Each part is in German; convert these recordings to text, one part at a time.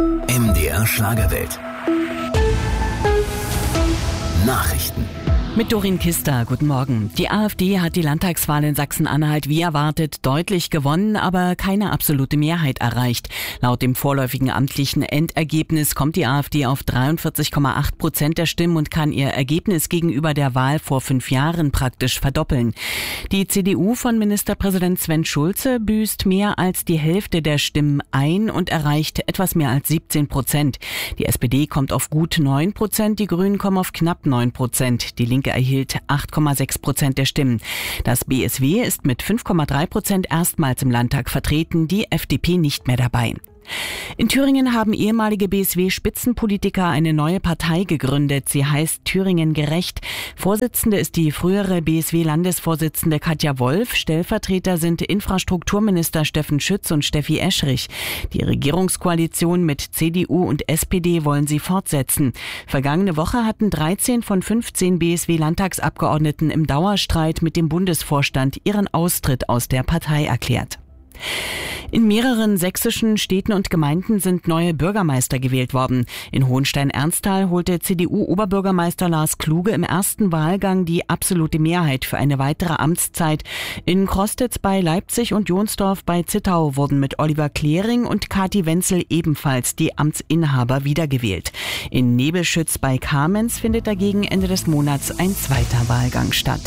MDR Schlagerwelt. Nachrichten. Mit Doreen Kister, guten Morgen. Die AfD hat die Landtagswahl in Sachsen-Anhalt wie erwartet deutlich gewonnen, aber keine absolute Mehrheit erreicht. Laut dem vorläufigen amtlichen Endergebnis kommt die AfD auf 43,8% der Stimmen und kann ihr Ergebnis gegenüber der Wahl vor 5 Jahren praktisch verdoppeln. Die CDU von Ministerpräsident Sven Schulze büßt mehr als die Hälfte der Stimmen ein und erreicht etwas mehr als 17%. Die SPD kommt auf gut 9%, die Grünen kommen auf knapp 9%. Die Linke erhielt 8,6% der Stimmen. Das BSW ist mit 5,3% erstmals im Landtag vertreten, die FDP nicht mehr dabei. In Thüringen haben ehemalige BSW-Spitzenpolitiker eine neue Partei gegründet. Sie heißt Thüringen gerecht. Vorsitzende ist die frühere BSW-Landesvorsitzende Katja Wolf. Stellvertreter sind Infrastrukturminister Steffen Schütz und Steffi Eschrich. Die Regierungskoalition mit CDU und SPD wollen sie fortsetzen. Vergangene Woche hatten 13 von 15 BSW-Landtagsabgeordneten im Dauerstreit mit dem Bundesvorstand ihren Austritt aus der Partei erklärt. In mehreren sächsischen Städten und Gemeinden sind neue Bürgermeister gewählt worden. In Hohenstein-Ernsthal holte CDU-Oberbürgermeister Lars Kluge im ersten Wahlgang die absolute Mehrheit für eine weitere Amtszeit. In Krostitz bei Leipzig und Jonsdorf bei Zittau wurden mit Oliver Klering und Kati Wenzel ebenfalls die Amtsinhaber wiedergewählt. In Nebelschütz bei Kamenz findet dagegen Ende des Monats ein zweiter Wahlgang statt.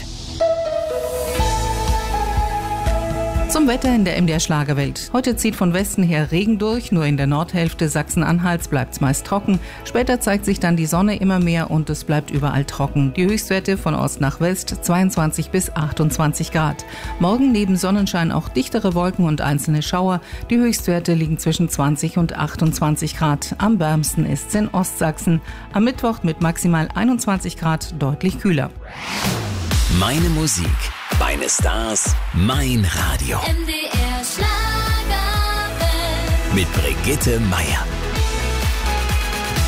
Zum Wetter in der MDR Schlagerwelt. Heute zieht von Westen her Regen durch, nur in der Nordhälfte Sachsen-Anhalts bleibt es meist trocken. Später zeigt sich dann die Sonne immer mehr und es bleibt überall trocken. Die Höchstwerte von Ost nach West 22 bis 28 Grad. Morgen neben Sonnenschein auch dichtere Wolken und einzelne Schauer. Die Höchstwerte liegen zwischen 20 und 28 Grad. Am wärmsten ist es in Ostsachsen. Am Mittwoch mit maximal 21 Grad deutlich kühler. Meine Musik, meine Stars, mein Radio. MDR Schlagerwelt. Mit Brigitte Meier.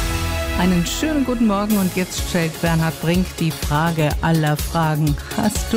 Einen schönen guten Morgen und jetzt stellt Bernhard Brink die Frage aller Fragen. Hast du